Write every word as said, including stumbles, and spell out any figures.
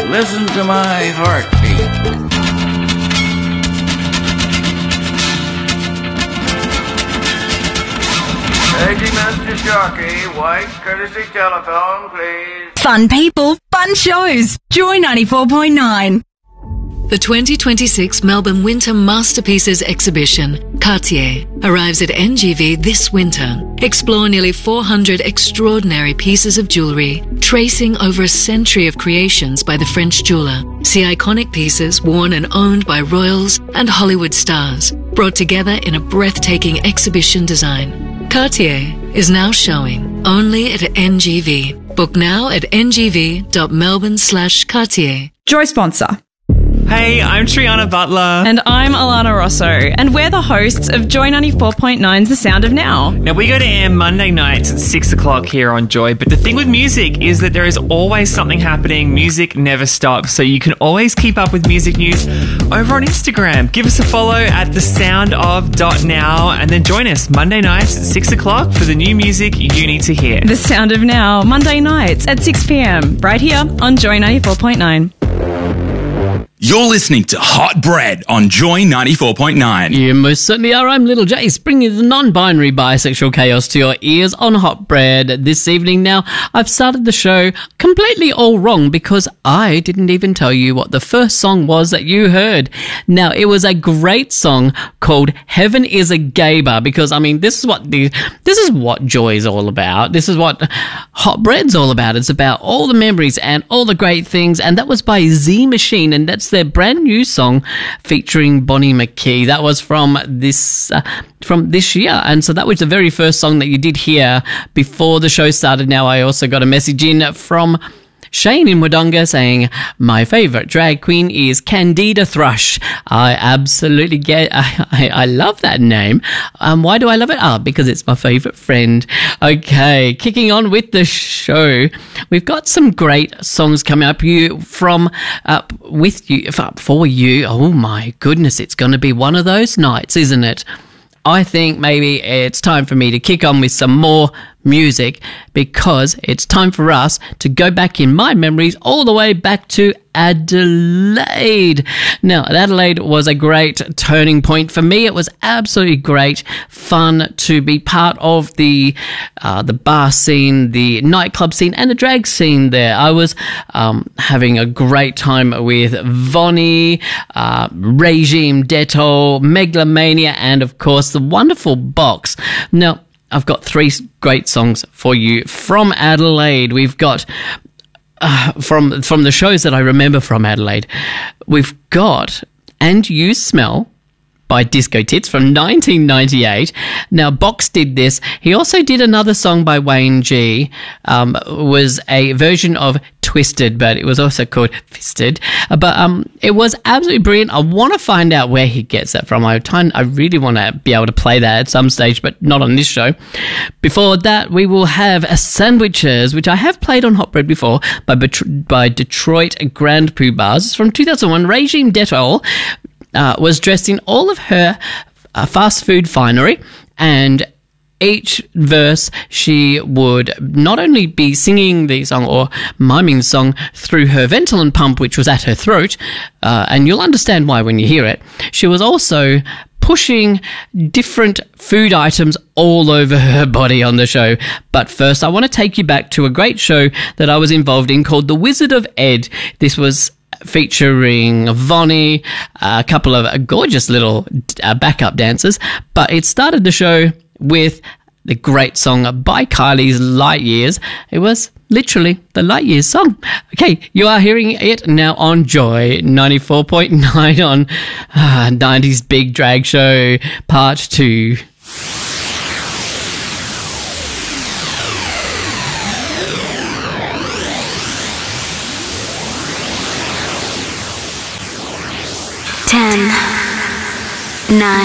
Listen to my heartbeat. Paging Master Jockey, white courtesy telephone, please. Fun people, fun shows. Joy ninety-four point nine. The twenty twenty-six Melbourne Winter Masterpieces exhibition, Cartier, arrives at N G V this winter. Explore nearly four hundred extraordinary pieces of jewellery, tracing over a century of creations by the French jeweller. See iconic pieces worn and owned by royals and Hollywood stars, brought together in a breathtaking exhibition design. Cartier is now showing only at N G V. Book now at ngv.melbourne slash Cartier. Joy sponsor. Hey, I'm Triana Butler. And I'm Alana Rosso. And we're the hosts of Joy ninety-four point nine's The Sound of Now. Now, we go to air Monday nights at six o'clock here on Joy, but the thing with music is that there is always something happening. Music never stops, so you can always keep up with music news over on Instagram. Give us a follow at the sound of dot now, and then join us Monday nights at six o'clock for the new music you need to hear. The Sound of Now, Monday nights at six p.m, right here on Joy ninety-four point nine. You're listening to Hot Bread on Joy ninety-four point nine. You most certainly are. I'm Little Jace, bringing the non-binary bisexual chaos to your ears on Hot Bread this evening. Now, I've started the show completely all wrong because I didn't even tell you what the first song was that you heard. Now, it was a great song called Heaven is a Gay Bar because, I mean, this is what the this is what Joy is all about. This is what Hot Bread's all about. It's about all the memories and all the great things, and that was by Z Machine, and that's their brand new song featuring Bonnie McKee. That was from this uh, from this year, and so that was the very first song that you did hear before the show started. Now, I also got a message in from Shane in Wodonga saying, my favourite drag queen is Candida Thrush. I absolutely get, I, I, I love that name. Um, why do I love it? Ah, because it's my favourite friend. Okay, kicking on with the show. We've got some great songs coming up you from, up with you, for you. Oh my goodness, it's going to be one of those nights, isn't it? I think maybe it's time for me to kick on with some more music because it's time for us to go back in my memories all the way back to Adelaide. Now, Adelaide was a great turning point for me. It was absolutely great fun to be part of the uh, the bar scene, the nightclub scene, and the drag scene there. I was um, having a great time with Vonnie, uh, Regime Detto, Megalomania, and of course the wonderful Box. Now, I've got three great songs for you from Adelaide. We've got uh, from from the shows that I remember from Adelaide. We've got And You Smell by Disco Tits from nineteen ninety-eight. Now, Box did this. He also did another song by Wayne G. Um, was a version of Twisted, but it was also called Fisted. Uh, but um, it was absolutely brilliant. I want to find out where he gets that from. I, I really want to be able to play that at some stage, but not on this show. Before that, we will have a Sandwiches, which I have played on Hot Bread before, by, by Detroit Grand Poo Bars. It's from two thousand one. Regime Detol Uh, was dressed in all of her uh, fast food finery, and each verse she would not only be singing the song or miming the song through her Ventolin pump, which was at her throat, uh, and you'll understand why when you hear it. She was also pushing different food items all over her body on the show. But first, I want to take you back to a great show that I was involved in called The Wizard of Ed. This was featuring Vonnie, a couple of gorgeous little uh, backup dancers, but it started the show with the great song by Kylie's Light Years. It was literally the Light Years song. Okay, you are hearing it now on Joy ninety-four point nine on uh, nineties Big Drag Show Part two. Ten, nine.